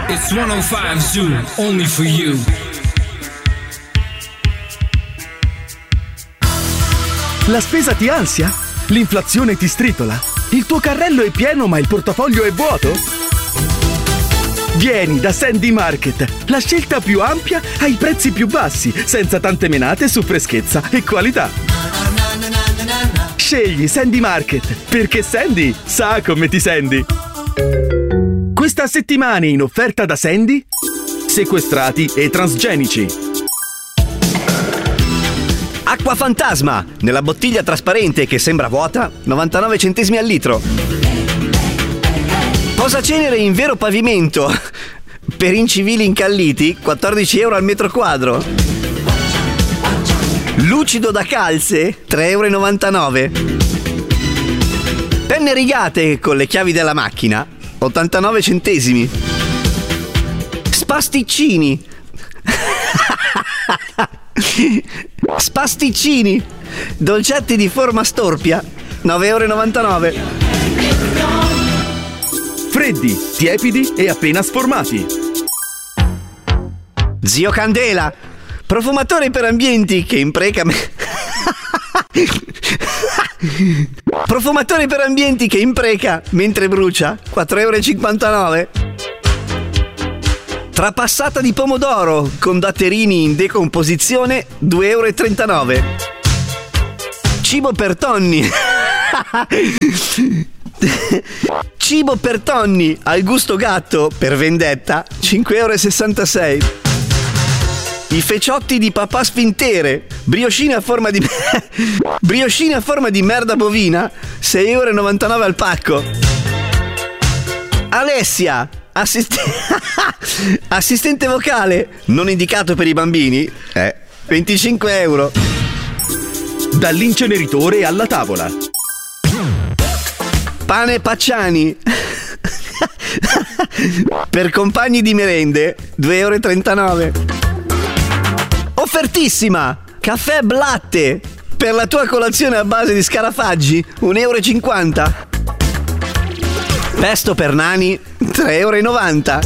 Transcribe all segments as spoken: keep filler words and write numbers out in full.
It's centocinque Zoo, only for you. La spesa ti ansia? L'inflazione ti stritola? Il tuo carrello è pieno ma il portafoglio è vuoto? Vieni da Sandy Market, la scelta più ampia ai prezzi più bassi, senza tante menate su freschezza e qualità. Scegli Sandy Market, perché Sandy sa come ti senti. Questa settimana in offerta da Sandy, sequestrati e transgenici. Acqua Fantasma, nella bottiglia trasparente che sembra vuota, novantanove centesimi al litro. Posacenere in vero pavimento, per incivili incalliti, quattordici euro al metro quadro. Lucido da calze, tre euro e novantanove. Penne rigate con le chiavi della macchina, ottantanove centesimi. Spasticcini. Spasticcini, dolcetti di forma storpia, nove euro e novantanove. Freddi, tiepidi e appena sformati. Zio Candela, profumatore per ambienti che impreca me... Profumatore per ambienti che impreca mentre brucia, quattro euro e cinquantanove. Trapassata di pomodoro con datterini in decomposizione, due euro e trentanove. Cibo per tonni. Cibo per tonni al gusto gatto per vendetta, cinque euro e sessantasei. I feciotti di papà Sfintere, briochine a forma di briochine a forma di merda bovina, sei euro e novantanove al pacco. Alessia, assist- assistente vocale non indicato per i bambini, eh, venticinque euro. Dall'inceneritore alla tavola. Pane Pacciani per compagni di merende, due euro e trentanove. Offertissima, caffè Blatte per la tua colazione a base di scarafaggi, un euro e cinquanta. Pesto per nani, tre euro e novanta.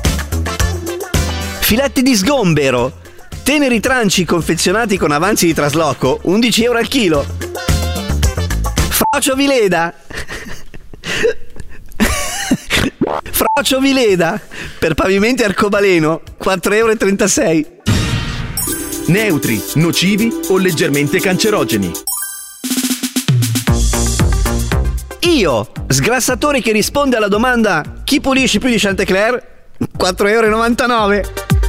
Filetti di sgombero, teneri tranci confezionati con avanzi di trasloco, undici euro al chilo. Frocio Vileda. Frocio Vileda per pavimenti arcobaleno, quattro euro e trentasei. Neutri, nocivi o leggermente cancerogeni. Io, sgrassatore che risponde alla domanda chi pulisce più di Chantecler, quattro euro e novantanove.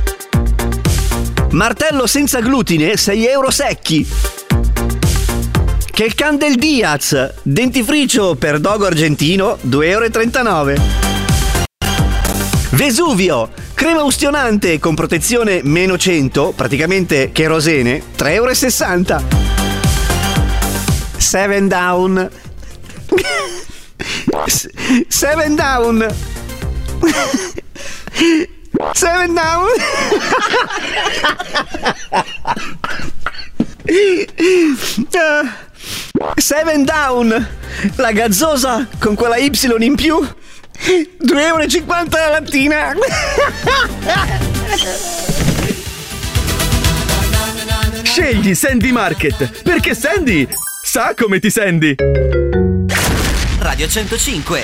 Martello senza glutine, sei euro secchi. Chelcan del Diaz, dentifricio per dogo argentino, due euro e trentanove. Vesuvio, crema ustionante con protezione meno cento, praticamente cherosene, tre euro e sessanta. Seven Down. Seven Down. Seven Down. Seven Down, la gazzosa con quella Y in più, due euro e cinquanta la lattina. Scegli Sandy Market, perché Sandy sa come ti senti. Radio centocinque.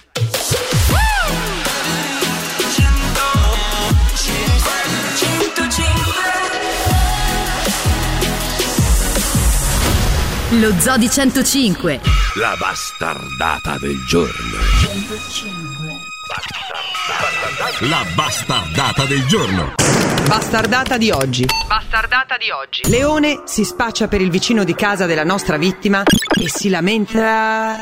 Lo Zoo di centocinque. La bastardata del giorno. centocinque. La bastardata del giorno. Bastardata di oggi. Bastardata di oggi. Leone si spaccia per il vicino di casa della nostra vittima e si lamenta.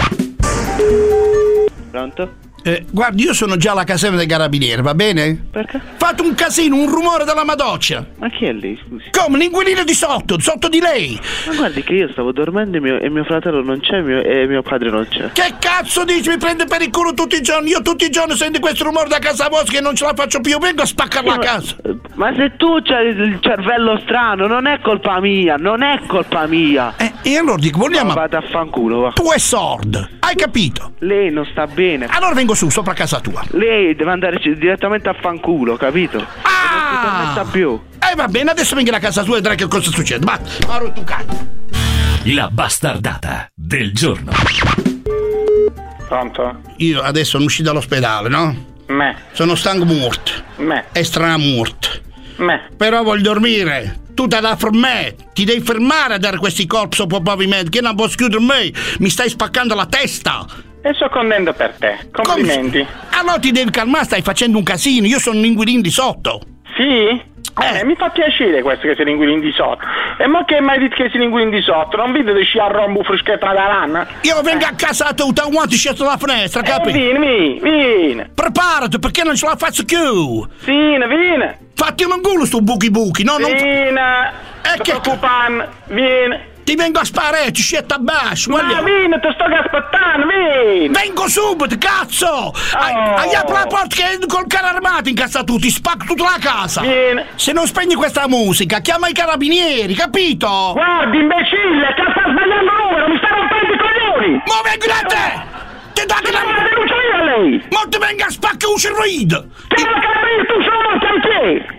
Pronto? Eh, guardi, io sono già alla caserma dei carabinieri, va bene? Perché? Fate un casino, un rumore della madoccia. Ma chi è lei, scusi? Come? L'inquilino di sotto, sotto di lei. Ma guardi che io stavo dormendo e mio, e mio fratello non c'è mio, e mio padre non c'è. Che cazzo dici? Mi prende per il culo tutti i giorni. Io tutti i giorni sento questo rumore da casa vostra che non ce la faccio più. Vengo a spaccare la casa. Ma se tu c'hai il cervello strano, non è colpa mia, non è colpa mia. Eh, e allora dico, vogliamo... No, vado a fanculo, va. Tu è sordo, hai capito? Lei non sta bene. Allora vengo su, sopra casa tua. Lei deve andare direttamente a fanculo, capito? Ah! Non si permetta più. Eh va bene, adesso vengo a casa tua e vedrai che cosa succede. Ma, ma tu cazzo. La bastardata del giorno. Pronto? Io adesso sono uscito dall'ospedale, no? Me. Sono stanco morto. Me. E stramorto. Me. Però voglio dormire. Tu te la fermare. Ti devi fermare a dare questi corpi sopra pavimento. Che non posso chiudere me. Mi stai spaccando la testa. E sono contento per te. Complimenti. Come? Allora ti devi calmare, stai facendo un casino. Io sono un inquilino di sotto. Sì? Eh, mi fa piacere questo che sei l'inquilino di sotto. E ma che mai detto che sei l'inquilino di sotto? Non vedi che sci a rombo freschetta da lana? Io vengo a casa tutta quanti sceso dalla finestra, capi? Eh, vieni, vieni, vieni. Preparati perché non ce la faccio più. Vieni, vieni. Fatti un culo sto buchi buchi, no? Non... Vieni. E che preoccupano, vieni. Ti vengo a sparare, ti scetta a basso. Ma guarda. Vieni, ti sto aspettando, vieni. Vengo subito, cazzo. Oh. Hai, hai apri la porta che col carro armato in casa tu, ti spacco tutta la casa. Vieni. Se non spegni questa musica, chiama i carabinieri, capito? Guardi, imbecille, che sta sbagliando il numero, mi sta rompendo i coglioni. Ma vengo da te. Ti dà che la... Ma denuncia io a lei. Ma ti venga a spaccare un cervello. Che la carabinieri tu sono morti anche.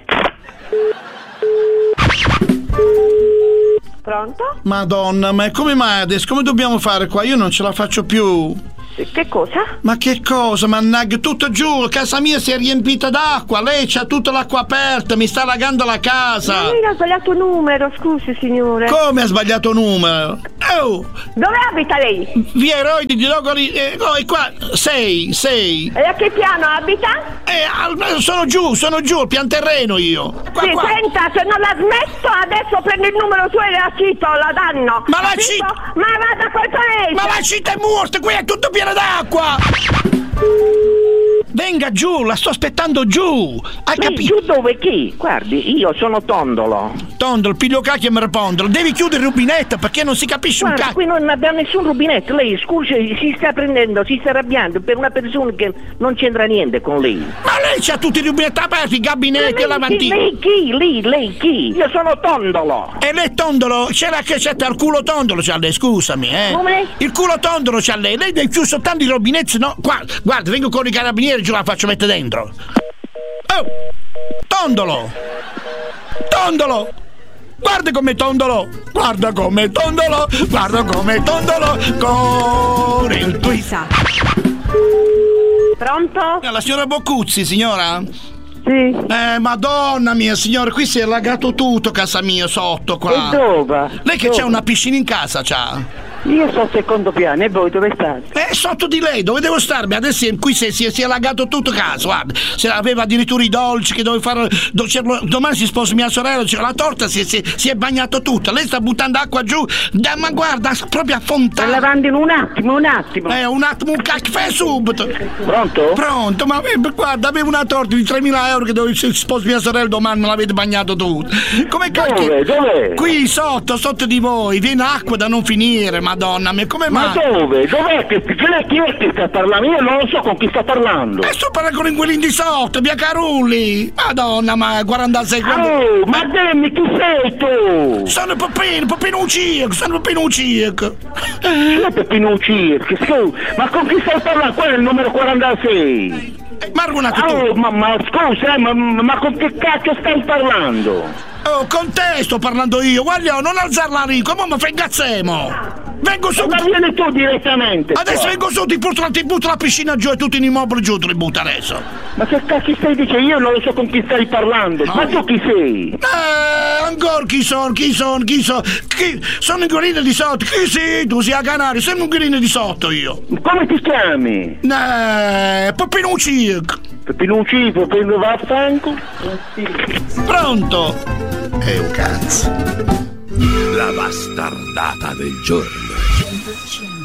Pronto? Madonna, ma come mai adesso? Come dobbiamo fare qua? Io non ce la faccio più. Che cosa? Ma che cosa? Mannaggia, tutto giù, casa mia si è riempita d'acqua, lei c'ha tutta l'acqua aperta, mi sta allagando la casa. Ma lei ha sbagliato numero, scusi signore. Come ha sbagliato numero? Oh! Dove abita lei? Via Eroi di Logori, eh, no, è qua, sei, sei. E a che piano abita? Eh, sono giù, sono giù, al pian terreno io. Qua, sì, qua. senta, se non la smetto adesso prendo il numero suo e la cito, la danno. Ma la cito? Ma vada col paese. Ma la cita è morta, qui è tutto pieno d'acqua! Venga giù, la sto aspettando giù! Hai capito? Giù dove chi? Guardi, io sono Tondolo. Tondolo, piglio cacchio e me ripondolo. Devi chiudere il rubinetto perché non si capisce Guarda, un cacchio. qui non abbiamo nessun rubinetto. Lei, scusi, si sta prendendo, si sta arrabbiando per una persona che non c'entra niente con lei. Ma lei c'ha tutti i rubinetti aperti, i gabinetti e lavandini. Lei chi? Lei, lei chi? Io sono Tondolo. E lei Tondolo? C'è la che c'è il culo tondolo c'ha lei, scusami, eh. Come? Il culo tondolo c'ha lei. Lei deve chiudere soltanto i rubinetti, no? Guarda, guarda, vengo con i carabinieri, giù la faccio mettere dentro. Oh! Tondolo! Tondolo! Guarda come Tondolo! Guarda come Tondolo! Guarda come Tondolo! Con il twist! Pronto? La signora Boccuzzi, signora? Sì. Eh, madonna mia, signora, qui si è allagato tutto casa mia sotto qua. E dove? Lei che dove? c'ha una piscina in casa, c'ha? Io sto al secondo piano, e voi dove state? Eh, sotto di lei, dove devo starmi? Adesso qui si è, si è, si è allagato tutto casa, guarda. Se aveva addirittura i dolci che dove fare. Do, domani si sposa mia sorella, c'è la torta, si, si, si è bagnato tutto. Lei sta buttando acqua giù, da, ma guarda, proprio a fontana. Sta lavando in un attimo, un attimo. Eh, un attimo, un caffè subito. Pronto? Pronto, ma eh, guarda, avevo una torta di tremila euro che dove si sposa mia sorella domani, me l'avete bagnato tutto. Come cacchio? Dove? Dove? Qui sotto, sotto di voi, viene acqua da non finire, madonna mia, come Ma mai? dove? Dov'è che, chi è, chi è che sta parlando? Io non lo so con chi sta parlando. E sto parlando con l'inquilino di sotto, via Carulli. Madonna, ma quarantasei Oh, ma dimmi chi sei tu? Sono Peppino, Peppino Ucirco, sono Peppino Ucirco. Chi è Peppino Ucirco? Scusa, ma con chi stai parlando? Quello è il numero quarantasei. Eh, ma argonato tu. Oh, ma, ma scusa, eh, ma, ma con che cacchio stai parlando? Oh, con te sto parlando io, guarda, non alzarla rico, ma mi fai ingazzemo. Vengo su. Ma vieni tu direttamente. Adesso qua. vengo su, ti butto, la, ti butto la piscina giù e tutti i immobili giù te li butto adesso. Ma che cacchio stai dicendo? Io non lo so con chi stai parlando. No. Ma tu chi sei? Eh, ancora chi sono, chi sono, chi sono? Chi? Sono un guarino di sotto. Chi sei? Tu sei a Canario, sono un guarino di sotto io. Come ti chiami? Eh, Peppino Ucirco. Peppino Ucirco, prendo vaffanculo. Pronto? È un cazzo. La bastardata del giorno.